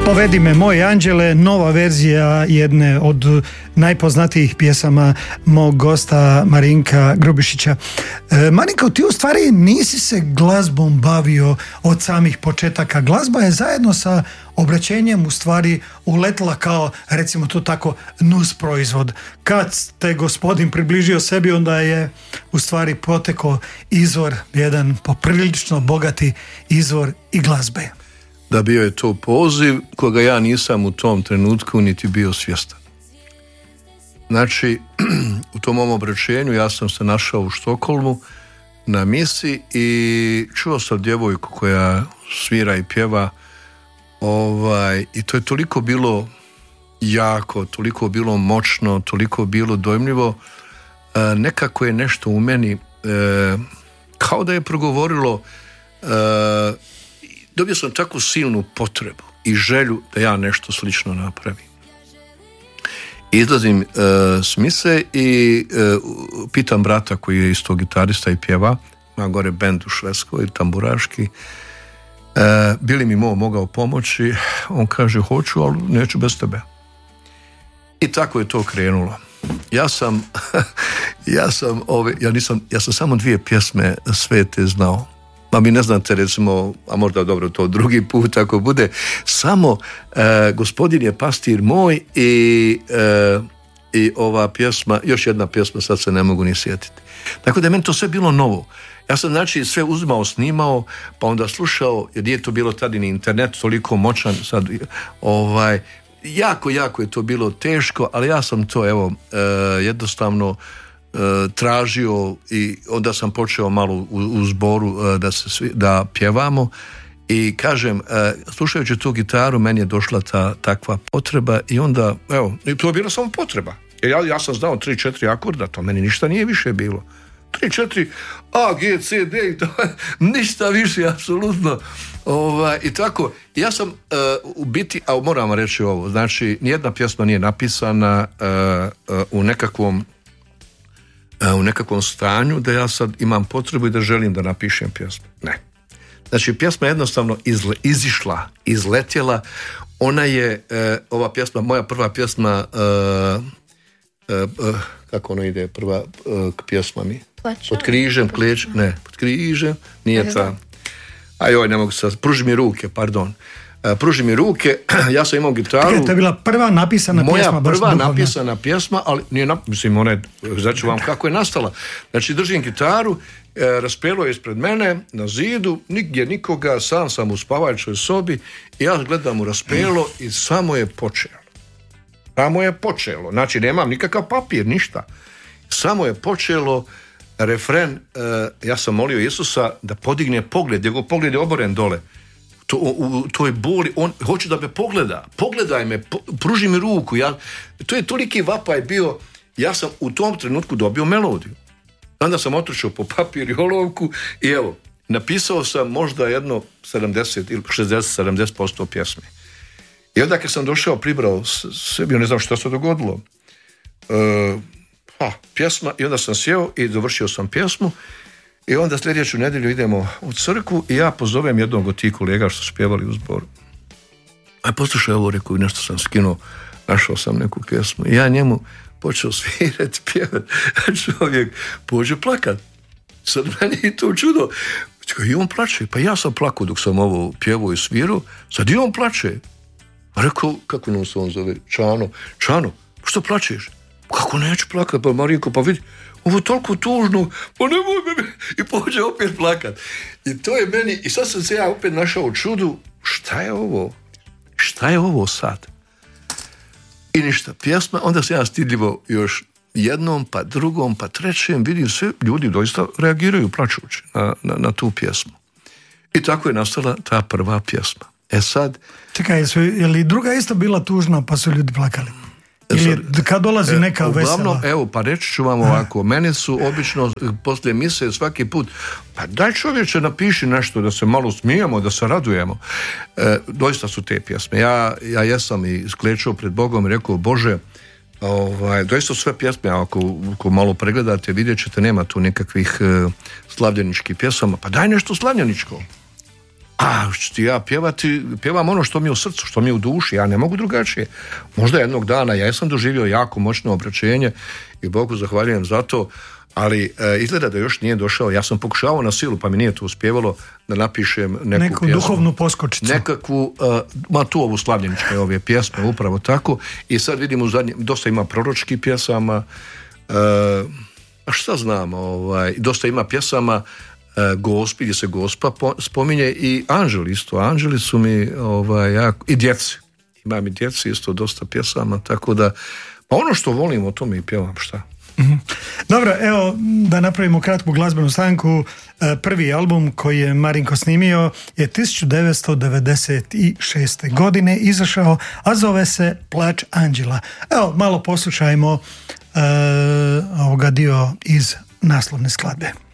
Povedi me moj anđele, nova verzija jedne od najpoznatijih pjesama mog gosta Marinka Grubišića. Marinko, ti u stvari nisi se glazbom bavio od samih početaka. Glazba je zajedno sa obraćenjem u stvari uletila kao, recimo to tako, nus proizvod. Kad te gospodin približio sebi, onda je u stvari potekao izvor, jedan poprilično bogati izvor i glazbe. Da, bio je to poziv koga ja nisam u tom trenutku niti bio svjestan. Znači, u tom mom obraćenju ja sam se našao u Štokholmu na misi i čuo sam djevojku koja svira i pjeva, i to je toliko bilo jako, toliko bilo moćno, toliko bilo dojmljivo. Nekako je nešto u meni kao da je progovorilo. Dobio sam takvu silnu potrebu i želju da ja nešto slično napravim. Izlazim s mise i pitam brata koji je isto gitarista i pjeva, ima gore bend u Švedskoj, tamburaški, bi li mi mogao pomoći? On kaže, hoću, ali neću bez tebe. I tako je to krenulo. Ja sam samo 2 pjesme svete znao. Ma mi ne znate, recimo, a možda dobro to drugi put ako bude, samo Gospodin je pastir moj i ova pjesma, još jedna pjesma, sad se ne mogu ni sjetiti. Tako da je meni to sve bilo novo. Ja sam znači sve uzimao, snimao, pa onda slušao, jer nije to bilo tada ni internet toliko moćan, sad jako je to bilo teško, ali ja sam to jednostavno tražio i onda sam počeo malo u zboru da pjevamo i kažem, slušajući tu gitaru meni je došla ta takva potreba i onda, to je bila samo potreba. Jer ja sam znao 3-4 akorda, to meni ništa nije više bilo. 3-4 A, G, C, D i to, ništa više, apsolutno. I tako, ja sam u biti, a moram reći ovo, znači nijedna pjesma nije napisana u nekakvom stanju da ja sad imam potrebu i da želim da napišem pjesmu. Ne. Znači pjesma je jednostavno izišla, izletjela. Ona je, ova pjesma, moja prva pjesma, kako ono ide, prva pjesma mi? Pod križem, pod križem, nije ta. Ne mogu sad, pruži mi ruke, pardon. Pruži mi ruke, ja sam imao gitaru. To je bila prva napisana pjesma. Moja prva napisana pjesma, ali nije ona je, znači vam kako je nastala. Znači držim gitaru, raspelo je ispred mene na zidu, nigdje nikoga, sam u spavačoj sobi i ja gledam u raspelo i samo je počelo. Znači nemam nikakav papir, ništa. Samo je počelo refren, ja sam molio Isusa da podigne pogled, njegov pogled je oboren dole. To je boli, on hoće da me pogledaj me, pruži mi ruku, to je toliki vapaj bio, ja sam u tom trenutku dobio melodiju. Onda sam otrčao po papir i olovku i napisao sam možda jedno 70 ili 60-70% pjesme. I onda kad sam došao, pribrao sebi, ne znam što se dogodilo, pjesma, i onda sam sjeo i dovršio sam pjesmu. I onda sljedeću nedjelju idemo u crkvu i ja pozovem jednog od tih kolega što su pjevali u zboru. Poslušaj ovo, rekao, nešto sam skinuo, našao sam neku pjesmu. I ja njemu počeo svirati, pjevati, a čovjek pođe plakat. Sad meni je to čudo. I on plače. Pa ja sam plakao dok sam ovo pjevao i svirao, sad i on plače. A rekao, kako nam se on zove? Čano, što plačeš? Kako neću plakat? Pa Marinko, pa vidi, ovo je toliko tužno, pa nemoj me, i pođe opet plakat. I to je meni, i sad sam se ja opet našao u čudu, šta je ovo sad? I ništa, pjesma, onda sam ja stidljivo još jednom, pa drugom, pa trećem, vidim sve, ljudi doista reagiraju plačući na tu pjesmu. I tako je nastala ta prva pjesma. Sad... Čekaj, je li druga isto bila tužna, pa su ljudi plakali? Ili kad dolazi neka vesela? Uglavnom, pa reći ću vam ovako, mene su obično poslije mise svaki put, pa daj čovječe napiši nešto da se malo smijemo, da se radujemo. Doista su te pjesme. Ja jesam i sklečao pred Bogom i rekao, Bože, doista sve pjesme, ako malo pregledate, vidjet ćete, nema tu nekakvih slavljeničkih pjesama, pa daj nešto slavljeničko. A ću ja pjevam ono što mi je u srcu, što mi je u duši, ja ne mogu drugačije. Možda jednog dana ja sam doživio jako moćno obraćenje i Bogu zahvaljujem za to, ali izgleda da još nije došao. Ja sam pokušavao na silu, pa mi nije to uspjevalo da napišem neku pjesmu, duhovnu poskočicu. Nekakvu, tu ovu slavljeničke ove pjesme, upravo tako. I sad vidimo dosta ima proročkih pjesama, a šta znam, dosta ima pjesama Gospi, gdje se Gospa spominje, i anđeli isto. Anđeli su mi jako, i djeci. Imam i djeci isto dosta pjesama, tako da pa ono što volim o tome i pjevam, šta? Dobro, evo da napravimo kratku glazbenu stanku. Prvi album koji je Marinko snimio je 1996. godine izašao, a zove se Plač anđela. Evo, malo poslušajmo ovoga dio iz naslovne skladbe.